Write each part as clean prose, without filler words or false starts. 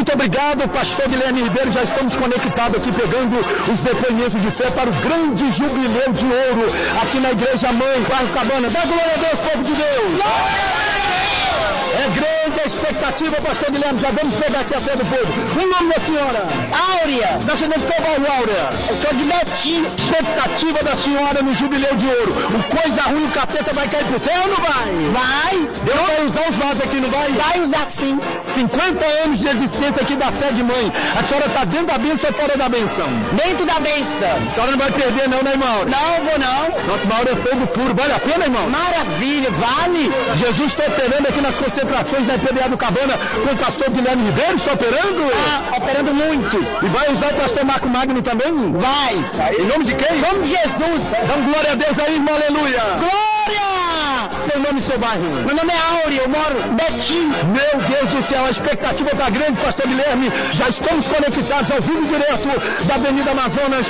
Muito obrigado, pastor Guilherme Ribeiro. Já estamos conectados aqui, pegando os depoimentos de fé para o grande jubileu de ouro aqui na Igreja Mãe, Bairro Cabana. Dá glória a Deus, povo de Deus! É grande a expectativa, pastor Guilherme. Já vamos pegar aqui a fé do povo. O nome da senhora? Áurea. Está chegando de qual bairro, Áurea? Eu sou de Betim. Expectativa da senhora no jubileu de ouro. O coisa ruim, o capeta vai cair pro terra ou não vai? Vai. Deus vai usar os vasos aqui, não vai? Vai usar sim. 50 anos de existência aqui da sede mãe. A senhora está dentro da bênção ou fora da bênção? Dentro da bênção. A senhora não vai perder não, né, irmão? Não, vou não. Nossa, Mauro é fogo puro. Vale a pena, irmão? Maravilha, vale. Jesus está operando aqui nas concentrações da IPDA do Cabana com o pastor Guilherme Ribeiro. Está operando? Operando muito. E vai usar o pastor Marco Magno também? Vai. Em nome de quem? Em nome de Jesus. Damos glória a Deus aí, irmão. Aleluia. Glória. Seu nome e seu bairro? Meu nome é Áurea, eu moro em Betim. Meu Deus do céu, a expectativa está grande, pastor Guilherme. Já estamos conectados ao vivo direto da Avenida Amazonas,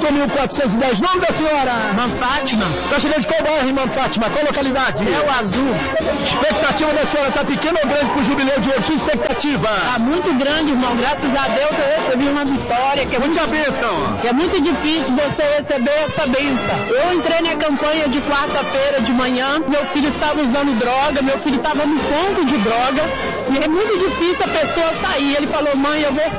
8.410. Nome da senhora? Irmã Fátima. Está chegando de qual bairro, irmã Fátima? Qual localidade? Céu Azul. Expectativa da senhora está pequena ou grande para o jubileu de hoje? Sua expectativa? Está muito grande, irmão. Graças a Deus eu recebi uma vitória. Que é muita bênção. Que é muito difícil você receber essa bênção. Eu entrei na campanha de quarta-feira de manhã. Meu filho estava usando droga. Meu filho estava no ponto de droga. E é muito difícil a pessoa sair. Ele falou, mãe, eu vou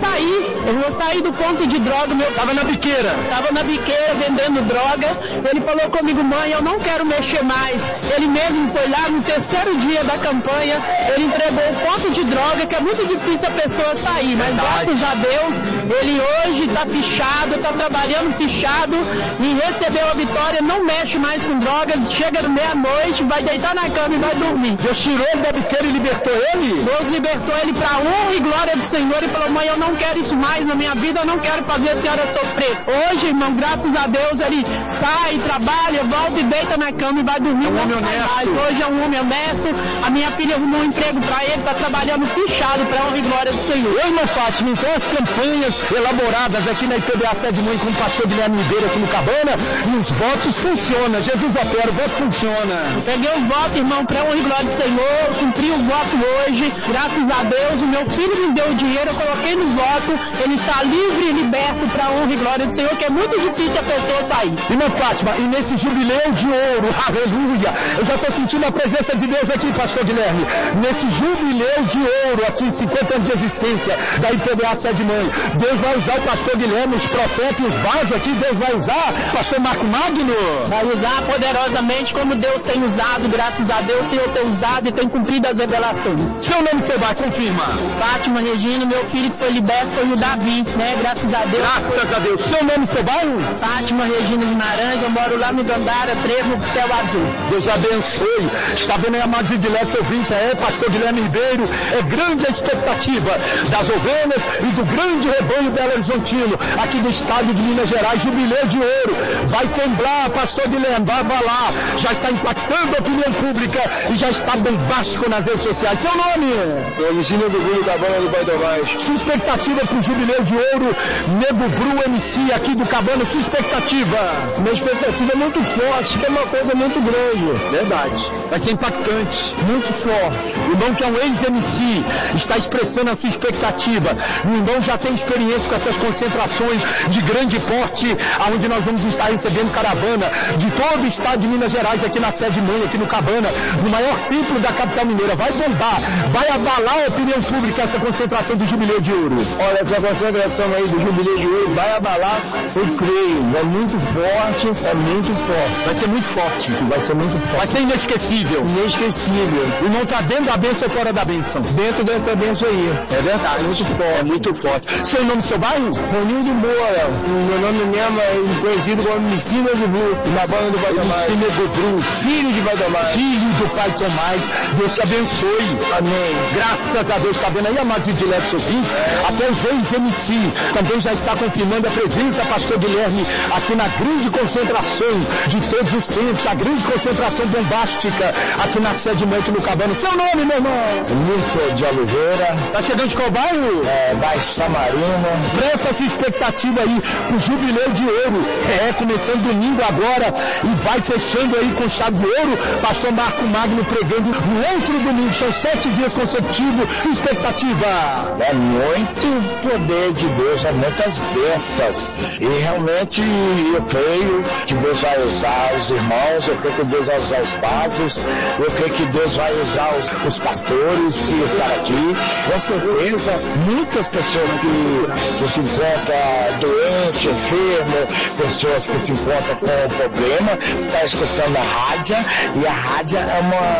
sair do ponto de droga. Meu estava na biqueira. Estava na biqueira vendendo droga. Ele falou comigo, mãe, eu não quero mexer mais. Ele mesmo foi lá no terceiro dia da campanha. Ele entregou o ponto de droga, que é muito difícil a pessoa sair. Mas graças a Deus, ele hoje está fichado, está trabalhando fichado e recebeu a vitória. Não mexe mais com drogas. Chega no meia-noite, vai deitar na cama e vai dormir. Deus tirou ele da biqueira e libertou ele? Deus libertou ele para a honra e glória do Senhor e falou, mãe, eu não quero isso mais na minha vida, eu não quero fazer a senhora sofrer. Hoje, irmão, graças a Deus, ele sai, trabalha, volta e deita na cama e vai dormir. Hoje é um homem honesto. A minha filha arrumou um emprego para ele, está trabalhando fichado para a honra e glória do Senhor. Oi, irmã Fátima, então as campanhas elaboradas aqui na IPDA Sede Mãe com o pastor Guilherme Ribeiro aqui no Cabana, e os votos funcionam. Jesus opera, o voto funciona. Eu peguei o voto, irmão, para a honra e glória do Senhor, cumpri o voto hoje, graças a Deus, o meu filho me deu o dinheiro, eu coloquei no voto, ele está livre e liberto para a honra e glória do Senhor, que é muito difícil a pessoa sair. Irmã Fátima, e nesse jubileu de ouro, aleluia, eu já estou sentindo a presença de Deus aqui, pastor Guilherme, nesse jubileu de ouro aqui, 50 anos de existência da IPDA Sede Mãe, Deus vai usar o pastor Guilherme, os profetas e os vasos aqui, Deus vai usar pastor Marco Magno? Vai usar poderosamente como Deus tem usado, graças a Deus, o Senhor tem usado e tem cumprido as revelações. Seu nome você vai, confirma. Fátima Regina, meu filho que foi liberto foi o Davi, né? Graças a Deus. Graças a Deus. Seu nome seu bairro? Fátima Regina Guimarães, eu moro lá no Dandara, Trevo, Céu Azul. Deus abençoe. Está vendo aí, amados e diletos ouvintes, pastor Guilherme Ribeiro, é grande a expectativa das ovelhas e do grande rebanho Belo Horizontino, aqui do estado de Minas Gerais, jubileu de ouro. Vai temblar, pastor Guilherme, vai abalar, já está impactando a opinião pública e já está bombástico nas redes sociais. Seu nome? Ensino do Bru da banda do Pai Tomás. Sua expectativa para o jubileu de ouro, Nego Bru MC aqui do Cabana, sua expectativa? Minha expectativa é muito forte, que é uma coisa muito grande. Verdade. Vai ser impactante, muito forte. O irmão que é um ex-MC está expressando a sua expectativa. O irmão já tem experiência com essas concentrações de grande porte, onde nós vamos estar recebendo caravana de todo o estado de Minas Gerais aqui na sede mãe, aqui no Cabana, no maior templo da capital mineira. Vai bombar, vai abalar a opinião pública essa concentração do Jubileu de Ouro. Olha, essa concentração aí do Jubileu de Ouro vai abalar, eu creio. É muito forte, é muito forte. Vai ser muito forte. Vai ser muito forte. Vai ser inesquecível. Inesquecível. O irmão está dentro da bênção ou fora da bênção? Dentro dessa bênção aí. É verdade. Muito forte. É muito forte. Seu nome, seu bairro? Ronildo Moura. Meu nome mesmo é conhecido como Messina do Bru, na banda do Pai Tomás. Messina do Bru. Filho de Pai Tomás. Filho do Pai Tomás. Deus te abençoe. Amém. Graças a Deus. Está vendo aí, amados e diletos ouvintes? Até os ex-MC também já está confirmando a presença, pastor Guilherme, aqui na grande concentração de todos os tempos, a grande concentração bombástica aqui na sede mãe, aqui no Cabana. Seu nome, meu irmão? Milton de Oliveira. Tá chegando de qual bairro? Baixo Samarina. Presta sua expectativa aí pro Jubileu de Ouro. Começando domingo agora e vai fechando aí com chave de ouro. Pastor Marco Magno pregando no outro domingo. São 7 dias consecutivos. receptivo, sua expectativa? É muito poder de Deus, é muitas bênçãos. E realmente eu creio que Deus vai usar os irmãos, eu creio que Deus vai usar os pastores, eu creio que Deus vai usar os pastores que estão aqui. Com certeza, muitas pessoas que se encontram doentes, enfermos, pessoas que se encontram com problema, estão escutando a rádio, e a rádio é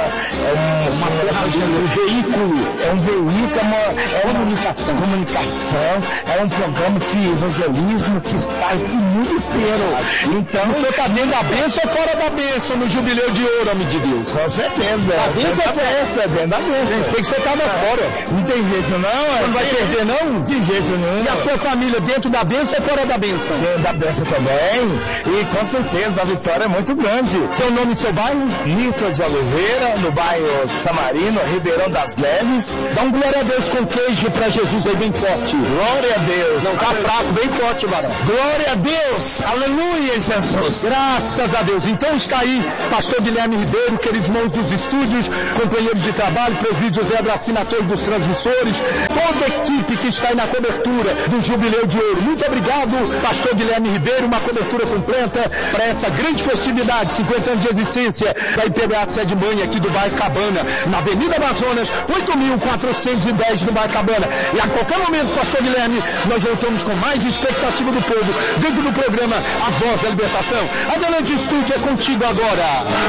um veículo, é uma comunicação, é um programa de evangelismo que está no mundo inteiro. Então, você está dentro da bênção ou fora da bênção no Jubileu de Ouro, homem de Deus? Com certeza. A bênção é dentro da bênção. Pensei que você estava fora. Não tem jeito não. Você não vai perder não? De jeito nenhum. E a sua família dentro da bênção ou fora da bênção? Dentro da bênção também. E com certeza a vitória é muito grande. Seu nome e seu bairro? Nito de Oliveira, no bairro Samarino, Ribeirão das Neves. Dá um glória a Deus com queijo pra Jesus aí bem forte. Glória a Deus. Não tá fraco, bem forte, varão. Glória a Deus. Aleluia, Jesus. Graças a Deus. Então está aí, pastor Guilherme Ribeiro, queridos irmãos dos estúdios, companheiros de trabalho, presbítero José Abracina, todos dos transmissores, toda a equipe que está aí na cobertura do Jubileu de Ouro. Muito obrigado, pastor Guilherme Ribeiro, uma cobertura completa para essa grande festividade, 50 anos de existência da IPBA Sede Mãe aqui do bairro Cabana, na Avenida Amazonas, 8.410 do bairro Cabana. E a qualquer momento, pastor Guilherme, nós voltamos com mais expectativa do povo dentro do programa A Voz da Libertação. Adelante, estúdio, é contigo agora.